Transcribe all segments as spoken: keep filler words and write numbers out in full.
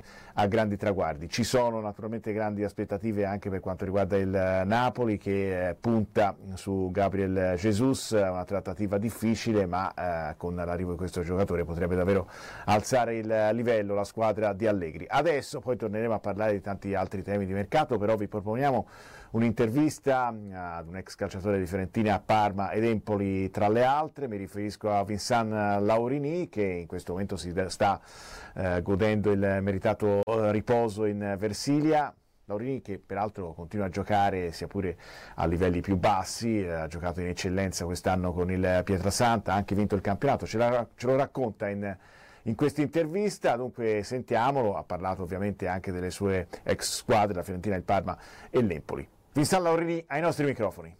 a grandi traguardi. Ci sono naturalmente grandi aspettative anche per quanto riguarda il Napoli, che eh, punta su Gabriel Jesus, una trattativa difficile, ma eh, con l'arrivo di questo giocatore potrebbe davvero alzare il livello la squadra di Allegri. Adesso poi torneremo a parlare di tanti altri temi di mercato, però vi proponiamo un'intervista ad un ex calciatore di Fiorentina, Parma ed Empoli tra le altre. Mi riferisco a Vincent Laurini, che in questo momento si sta eh, godendo il meritato riposo in Versilia. Laurini che peraltro continua a giocare sia pure a livelli più bassi, eh, ha giocato in eccellenza quest'anno con il Pietrasanta, ha anche vinto il campionato, ce, la, ce lo racconta in, in questa intervista, dunque sentiamolo. Ha parlato ovviamente anche delle sue ex squadre, la Fiorentina, il Parma e l'Empoli. Vincent Laurini ai nostri microfoni.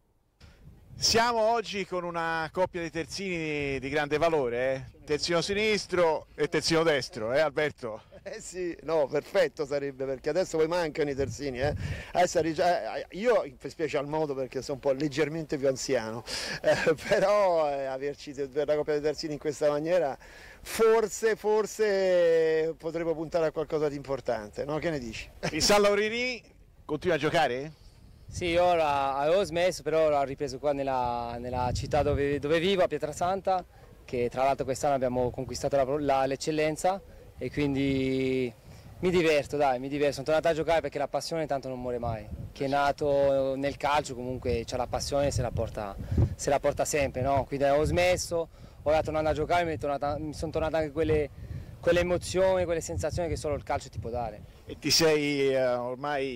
Siamo oggi con una coppia di terzini di grande valore, eh? Terzino sinistro e terzino destro, eh Alberto? Eh sì, no, perfetto sarebbe, perché adesso poi mancano i terzini, eh? Adesso, io in special modo perché sono un po' leggermente più anziano, eh, però eh, averci per la coppia di terzini in questa maniera forse, forse potremmo puntare a qualcosa di importante, no? Che ne dici? Vincent Laurini continua a giocare? Sì, ora avevo smesso, però ora ho ripreso qua nella, nella città dove, dove vivo, a Pietrasanta, che tra l'altro quest'anno abbiamo conquistato la, la, l'eccellenza, e quindi mi diverto, dai, mi diverto. Sono tornato a giocare perché la passione tanto non muore mai. Chi è nato nel calcio comunque c'ha la passione e se la porta, se la porta sempre, no? Quindi avevo smesso, ora tornando a giocare mi, tornata, mi sono tornate anche quelle, quelle emozioni, quelle sensazioni che solo il calcio ti può dare. E ti sei eh, ormai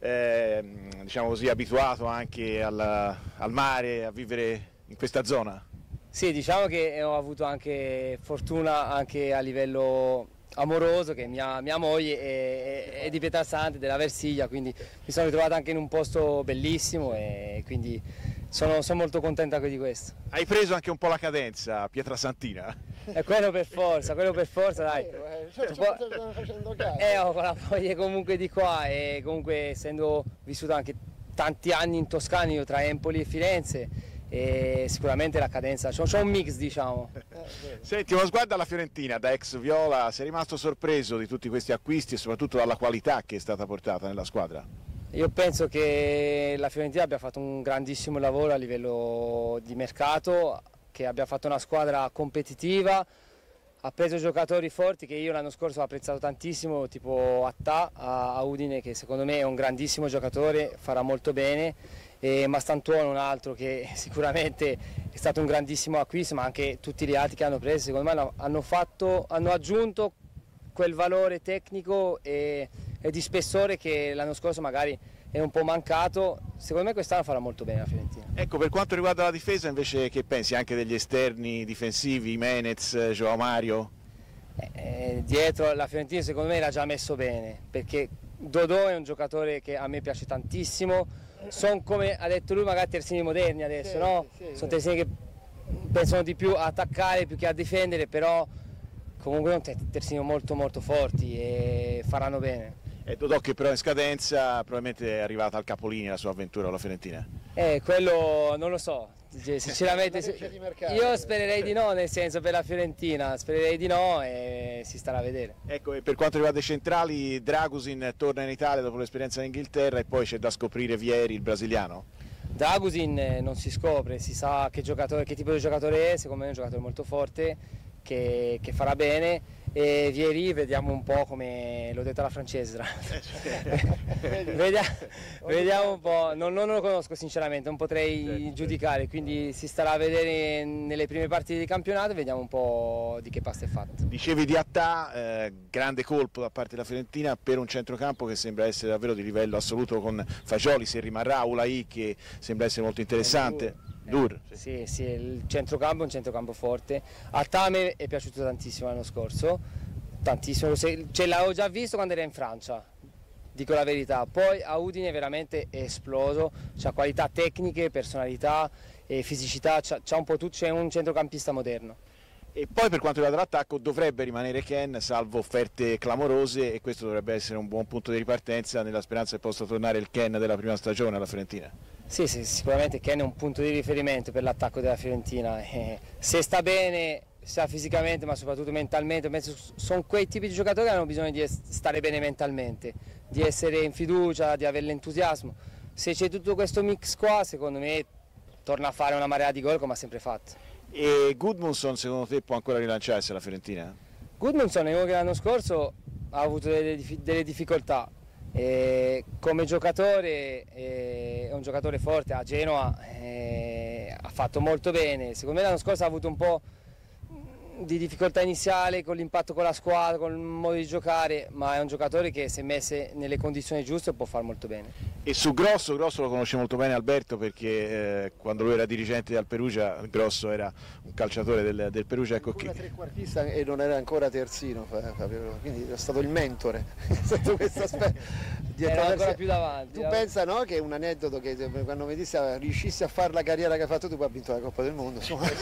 eh, diciamo così, abituato anche al, al mare, a vivere in questa zona? Sì, diciamo che ho avuto anche fortuna anche a livello amoroso, che mia, mia moglie è, è, è di Pietrasanta, della Versilia, quindi mi sono ritrovato anche in un posto bellissimo e quindi sono, sono molto contenta di questo. Hai preso anche un po' la cadenza pietrasantina? E quello per forza, quello per forza, dai. Eh, cioè, stanno facendo caso. Eh, ho con la moglie comunque di qua, e comunque essendo vissuto anche tanti anni in Toscana, io tra Empoli e Firenze, e sicuramente la cadenza, c'è un mix, diciamo. Senti, uno sguardo alla Fiorentina da ex Viola, sei rimasto sorpreso di tutti questi acquisti e soprattutto dalla qualità che è stata portata nella squadra? Io penso che la Fiorentina abbia fatto un grandissimo lavoro a livello di mercato, che abbia fatto una squadra competitiva, ha preso giocatori forti che io l'anno scorso ho apprezzato tantissimo, tipo Attà a Udine, che secondo me è un grandissimo giocatore, farà molto bene, e Mastantuono un altro che sicuramente è stato un grandissimo acquisto, ma anche tutti gli altri che hanno preso secondo me hanno, fatto, hanno aggiunto quel valore tecnico e, e di spessore che l'anno scorso magari è un po' mancato. Secondo me quest'anno farà molto bene la Fiorentina. Ecco, per quanto riguarda la difesa invece, che pensi anche degli esterni difensivi, Menez, Joao Mario? Eh, dietro la Fiorentina secondo me l'ha già messo bene, perché Dodò è un giocatore che a me piace tantissimo, sono, come ha detto lui, magari terzini moderni adesso, sì, no? Sì, sì, sono terzini che pensano di più a attaccare più che a difendere, però comunque sono terzini molto molto forti e faranno bene. E Dodò che però in scadenza, probabilmente è arrivata al capolinea la sua avventura alla Fiorentina? Eh, quello non lo so, sinceramente io spererei di no, nel senso, per la Fiorentina spererei di no e si starà a vedere. Ecco, e per quanto riguarda i centrali, Dragusin torna in Italia dopo l'esperienza in Inghilterra e poi c'è da scoprire Vieri, il brasiliano? Dragusin non si scopre, si sa che, giocatore, che tipo di giocatore è, secondo me è un giocatore molto forte che, che farà bene. E Vieri vediamo un po', come l'ho detto alla francese, vediamo, vediamo un po', non, non lo conosco sinceramente, non potrei giudicare, quindi si starà a vedere nelle prime partite di campionato e vediamo un po' di che pasta è fatto. Dicevi di Attà, eh, grande colpo da parte della Fiorentina per un centrocampo che sembra essere davvero di livello assoluto, con Fagioli se rimarrà, Ulai che sembra essere molto interessante. Dur. Sì, sì, il centrocampo è un centrocampo forte. Attà a me è piaciuto tantissimo l'anno scorso, tantissimo, ce l'avevo già visto quando era in Francia, dico la verità. Poi a Udine veramente è esploso, c'ha qualità tecniche, personalità e fisicità, c'ha, c'ha un po' tutto, c'è un centrocampista moderno. E poi per quanto riguarda l'attacco dovrebbe rimanere Ken, salvo offerte clamorose, e questo dovrebbe essere un buon punto di ripartenza nella speranza che possa tornare il Ken della prima stagione alla Fiorentina. Sì, sì, sicuramente Ken è un punto di riferimento per l'attacco della Fiorentina, eh, se sta bene sia fisicamente ma soprattutto mentalmente. Penso sono quei tipi di giocatori che hanno bisogno di stare bene mentalmente, di essere in fiducia, di avere l'entusiasmo. Se c'è tutto questo mix qua, secondo me torna a fare una marea di gol come ha sempre fatto. E Gudmundsson secondo te può ancora rilanciarsi alla Fiorentina? Gudmundsson è uno che l'anno scorso ha avuto delle, delle difficoltà. E come giocatore è un giocatore forte, a Genoa ha fatto molto bene. Secondo me l'anno scorso ha avuto un po' di difficoltà iniziale con l'impatto con la squadra, con il modo di giocare, ma è un giocatore che se messe nelle condizioni giuste può fare molto bene. E su Grosso, Grosso lo conosce molto bene Alberto, perché eh, quando lui era dirigente del Perugia, Grosso era un calciatore del, del Perugia, ecco Era che... trequartista e non era ancora terzino, quindi è stato il mentore sotto questo aspetto. Era ancora più davanti. Tu eh. pensa, no, che è un aneddoto che quando mi dissi riuscissi a fare la carriera che hai fatto tu, poi hai vinto la Coppa del Mondo.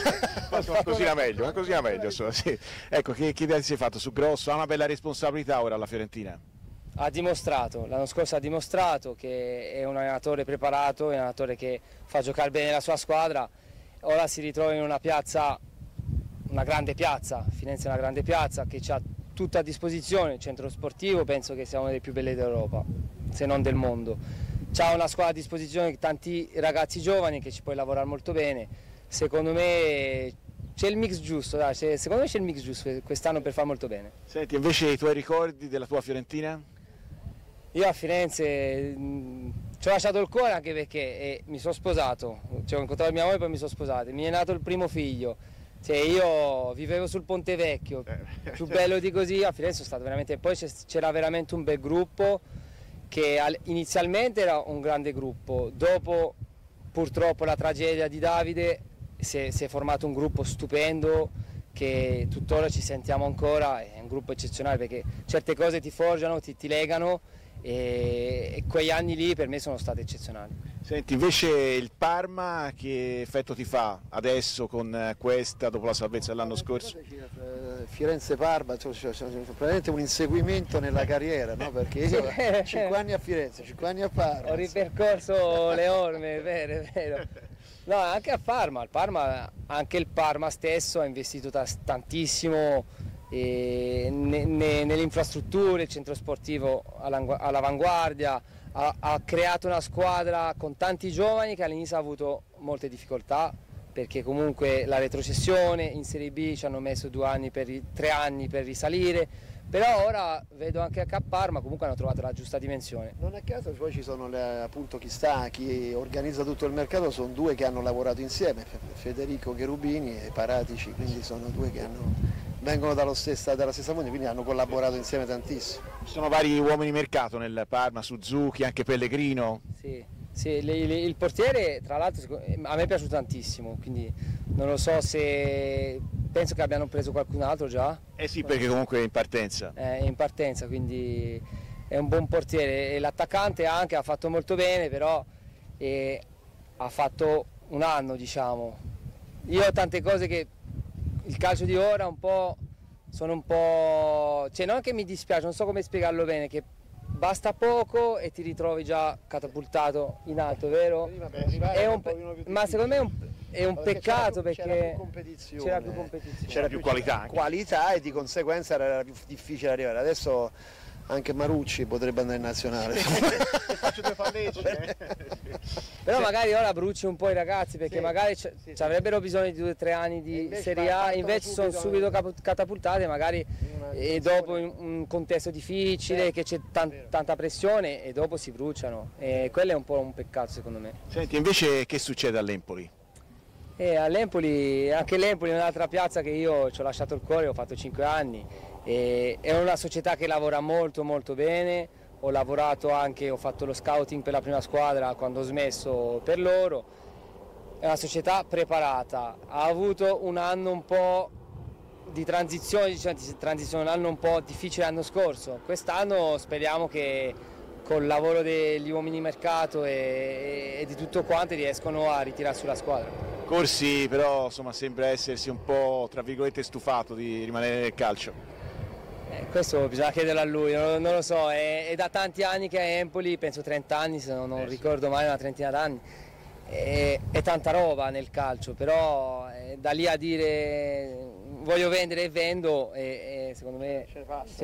Ma così era meglio, così era meglio. Insomma, sì. Ecco, che, che idea ti sei fatto su Grosso? Ha una bella responsabilità ora alla Fiorentina? Ha dimostrato, l'anno scorso ha dimostrato che è un allenatore preparato, è un allenatore che fa giocare bene la sua squadra. Ora si ritrova in una piazza, una grande piazza, Firenze è una grande piazza che ha tutto a disposizione, il centro sportivo penso che sia una delle più belle d'Europa, se non del mondo. C'ha una squadra a disposizione, tanti ragazzi giovani che ci puoi lavorare molto bene. Secondo me c'è il mix giusto, dai, secondo me c'è il mix giusto quest'anno per fare molto bene. Senti, invece i tuoi ricordi della tua Fiorentina? Io a Firenze mh, ci ho lasciato il cuore anche perché eh, mi sono sposato, cioè, ho incontrato mia moglie e poi mi sono sposato, mi è nato il primo figlio. Cioè, io vivevo sul Ponte Vecchio, più bello di così, a Firenze sono stato veramente, poi c'era veramente un bel gruppo che inizialmente era un grande gruppo, dopo purtroppo la tragedia di Davide si è, si è formato un gruppo stupendo che tuttora ci sentiamo ancora, è un gruppo eccezionale perché certe cose ti forgiano, ti, ti legano e, e quegli anni lì per me sono stati eccezionali. Senti, invece il Parma che effetto ti fa adesso con questa, dopo la salvezza dell'anno scorso? Firenze-Parma, cioè, cioè, cioè, praticamente un inseguimento nella carriera, no? Perché io cinque anni a Firenze, cinque anni a Parma. Ho ripercorso le orme, è vero, è vero. No, anche a Parma, il Parma, anche il Parma stesso ha investito tantissimo eh, ne, ne, nelle infrastrutture, il centro sportivo all'avanguardia, ha, ha creato una squadra con tanti giovani che all'inizio ha avuto molte difficoltà perché comunque la retrocessione in Serie B ci hanno messo due anni per, tre anni per risalire, però ora vedo anche a Parma comunque hanno trovato la giusta dimensione. Non a caso poi ci sono le, appunto chi sta, chi organizza tutto il mercato, sono due che hanno lavorato insieme, Federico Cherubini e Paratici, quindi sono due che hanno, vengono dallo stessa, dalla stessa fonte, quindi hanno collaborato insieme tantissimo. Ci sono vari uomini mercato nel Parma, Suzuki, anche Pellegrino. Sì, sì le, le, il portiere tra l'altro a me è piaciuto tantissimo, quindi non lo so se... Penso che abbiano preso qualcun altro già. Eh sì, perché comunque è in partenza. È in partenza, quindi è un buon portiere. E l'attaccante anche ha fatto molto bene, però eh, ha fatto un anno, diciamo. Io ho tante cose che il calcio di ora un po' sono un po'... Cioè non che mi dispiace, non so come spiegarlo bene, che basta poco e ti ritrovi già catapultato in alto, vero? È un, ma secondo me è un, è un peccato perché c'era più competizione, c'era più, competizione. C'era più qualità. Anche. Qualità e di conseguenza era più difficile arrivare. Adesso anche Marucci potrebbe andare in nazionale. Faccio due palleggi. Però magari ora bruci un po' i ragazzi perché sì, magari ci sì, avrebbero bisogno di due o tre anni di Serie A, invece sono subito catapultate magari e dopo in un contesto difficile, che c'è tan tanta pressione e dopo si bruciano e quello è un po' un peccato secondo me. Senti, invece che succede all'Empoli? Eh, all'Empoli, anche l'Empoli è un'altra piazza che io ci ho lasciato il cuore, ho fatto cinque anni, e è una società che lavora molto molto bene, ho lavorato anche, ho fatto lo scouting per la prima squadra quando ho smesso per loro, è una società preparata, ha avuto un anno un po' di transizione, diciamo, di transizione, un anno un po' difficile l'anno scorso, quest'anno speriamo che col lavoro degli uomini di mercato e, e di tutto quanto riescono a ritirarsi sulla squadra. Corsi però insomma sembra essersi un po' tra virgolette stufato di rimanere nel calcio. Eh, questo bisogna chiederlo a lui, non, non lo so, è, è da tanti anni che è a Empoli, penso trenta anni se non, non eh, ricordo mai, una trentina d'anni, è, è tanta roba nel calcio, però è da lì a dire voglio vendere e vendo e, e secondo me